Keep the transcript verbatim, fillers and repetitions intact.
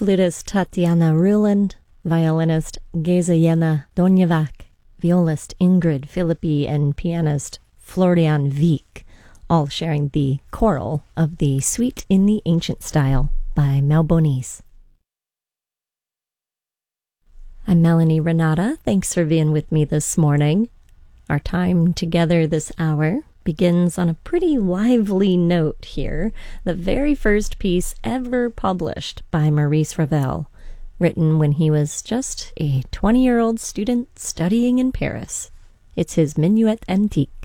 flutist Tatiana Ruland, violinist Geza Donjevac, violist Ingrid Philippi, and pianist Florian Wieck, all sharing the choral of the Suite in the Ancient Style by Malbonis. I'm Melanie Renata. Thanks for being with me this morning. Our time together this hour begins on a pretty lively note here, the very first piece ever published by Maurice Ravel, written when he was just a twenty-year-old student studying in Paris. It's his Minuet Antique.